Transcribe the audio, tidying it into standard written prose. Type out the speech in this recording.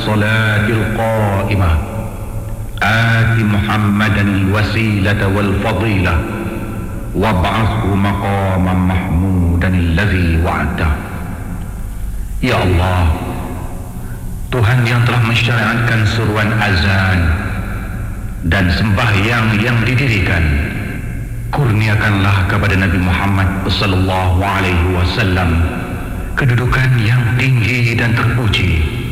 الصلاة القائمة آت محمدا الوسيلة والفضيلة وابعثه مقاما محمودا الذي وعده. Ya Allah, Tuhan yang telah mensyariatkan seruan azan dan sembahyang yang didirikan, kurniakanlah kepada Nabi Muhammad sallallahu alaihi wasallam kedudukan yang tinggi dan terpuji